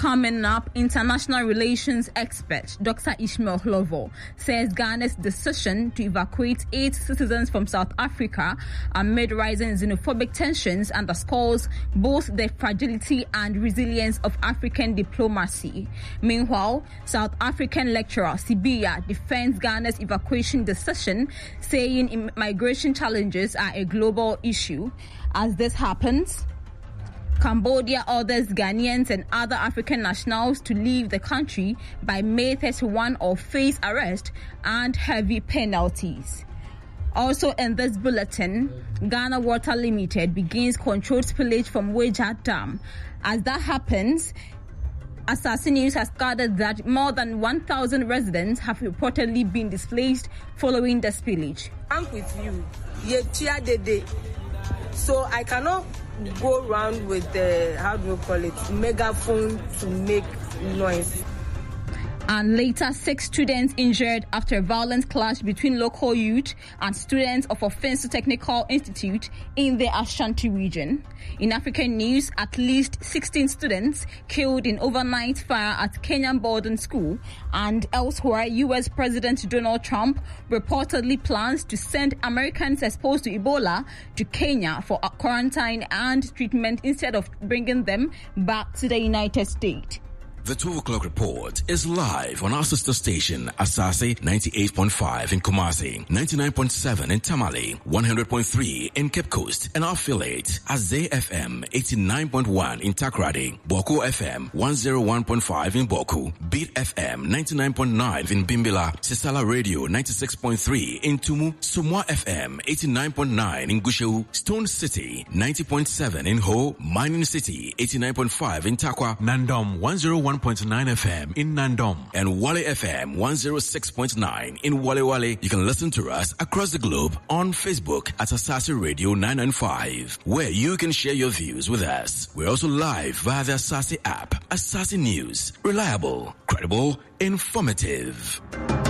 Coming up, international relations expert Dr. Ishmael Hlovo says Ghana's decision to evacuate 8 citizens from South Africa amid rising xenophobic tensions underscores both the fragility and resilience of African diplomacy. Meanwhile, South African lecturer Sibiya defends Ghana's evacuation decision, saying migration challenges are a global issue. As this happens, Cambodia orders Ghanaians and other African nationals to leave the country by May 31 or face arrest and heavy penalties. Also in this bulletin, Ghana Water Limited begins controlled spillage from Weja Dam. As that happens, Asase News has gathered that more than 1,000 residents have reportedly been displaced following the spillage. I'm with you. So I cannot go around with the, megaphone to make noise. And later, 6 students injured after a violent clash between local youth and students of Offensive Technical Institute in the Ashanti region. In African news, at least 16 students killed in overnight fire at Kenyan boarding school. And elsewhere, U.S. President Donald Trump reportedly plans to send Americans exposed to Ebola to Kenya for quarantine and treatment instead of bringing them back to the United States. The 12 o'clock report is live on our sister station, Asase 98.5 in Kumasi, 99.7 in Tamale, 100.3 in Cape Coast, and our affiliate, Azay FM 89.1 in Takrady, Boko FM 101.5 in Boku, Beat FM 99.9 in Bimbila, Sisala Radio 96.3 in Tumu, Sumwa FM 89.9 in Gushewu, Stone City 90.7 in Ho, Mining City 89.5 in Takwa, Nandom 101.9 FM in Nandom, and Wale FM 106.9 in Wale Wale. You can listen to us across the globe on Facebook at Asase Radio 995, where you can share your views with us. We're also live via the Asase app. Asase News, reliable, credible, informative.